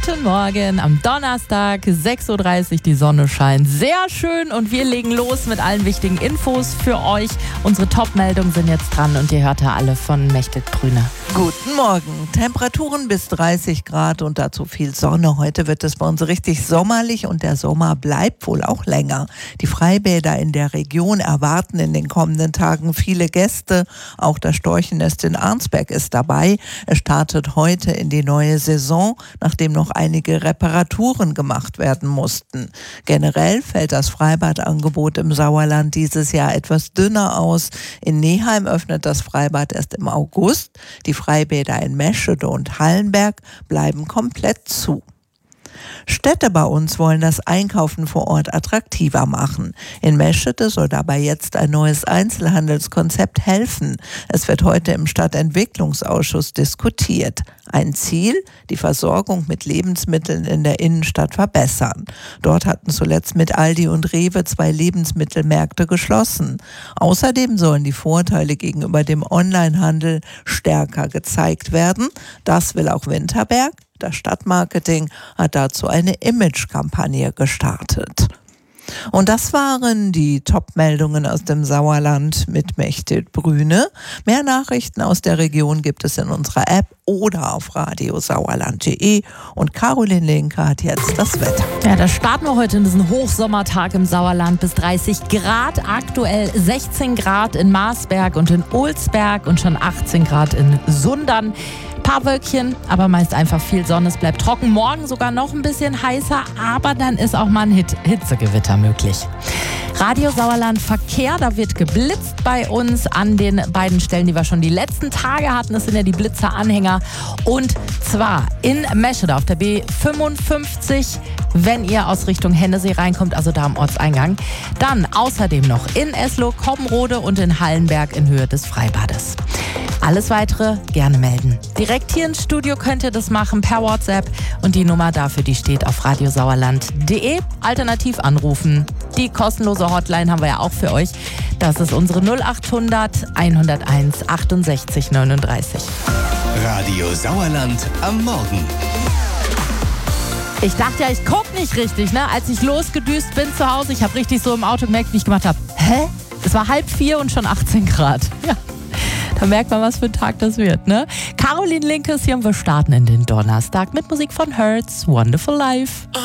Guten Morgen am Donnerstag, 6.30 Uhr, die Sonne scheint. Sehr schön und wir legen los mit allen wichtigen Infos für euch. Unsere Top-Meldungen sind jetzt dran und ihr hört da alle von Mechthild Brüne. Guten Morgen. Temperaturen bis 30 Grad und dazu viel Sonne. Heute wird es bei uns richtig sommerlich und der Sommer bleibt wohl auch länger. Die Freibäder in der Region erwarten in den kommenden Tagen viele Gäste. Auch das Storchennest in Arnsberg ist dabei. Es startet heute in die neue Saison, nachdem noch einige Reparaturen gemacht werden mussten. Generell fällt das Freibadangebot im Sauerland dieses Jahr etwas dünner aus. In Neheim öffnet das Freibad erst im August. Die Freibäder in Meschede und Hallenberg bleiben komplett zu. Städte bei uns wollen das Einkaufen vor Ort attraktiver machen. In Meschede soll dabei jetzt ein neues Einzelhandelskonzept helfen. Es wird heute im Stadtentwicklungsausschuss diskutiert. Ein Ziel, die Versorgung mit Lebensmitteln in der Innenstadt verbessern. Dort hatten zuletzt mit Aldi und Rewe 2 Lebensmittelmärkte geschlossen. Außerdem sollen die Vorteile gegenüber dem Onlinehandel stärker gezeigt werden. Das will auch Winterberg. Das Stadtmarketing hat dazu eine Image-Kampagne gestartet. Und das waren die Top-Meldungen aus dem Sauerland mit Mechthild Brüne. Mehr Nachrichten aus der Region gibt es in unserer App oder auf radiosauerland.de. Und Caroline Linke hat jetzt das Wetter. Ja, da starten wir heute in diesen Hochsommertag im Sauerland bis 30 Grad. Aktuell 16 Grad in Marsberg und in Olsberg und schon 18 Grad in Sundern. Paar Wölkchen, aber meist einfach viel Sonne. Es bleibt trocken. Morgen sogar noch ein bisschen heißer, aber dann ist auch mal ein Hitzegewitter möglich. Radio Sauerland Verkehr, da wird geblitzt bei uns an den beiden Stellen, die wir schon die letzten Tage hatten. Das sind ja die Blitzer-Anhänger. Und zwar in Meschede auf der B55, wenn ihr aus Richtung Hennesee reinkommt, also da am Ortseingang. Dann außerdem noch in Esloh, Koppenrode und in Hallenberg in Höhe des Freibades. Alles Weitere gerne melden. Direkt hier ins Studio könnt ihr das machen per WhatsApp und die Nummer dafür, die steht auf radiosauerland.de. Alternativ anrufen. Die kostenlose Hotline haben wir ja auch für euch. Das ist unsere 0800 101 68 39. Radio Sauerland am Morgen. Ich dachte ja, ich guck nicht richtig, ne? Als ich losgedüst bin zu Hause, ich habe richtig so im Auto gemerkt, wie ich gemacht habe. Hä? Es war 3:30 und schon 18 Grad. Ja. Da merkt man, was für ein Tag das wird, ne? Caroline Linke ist hier und wir starten in den Donnerstag mit Musik von Hertz, Wonderful Life.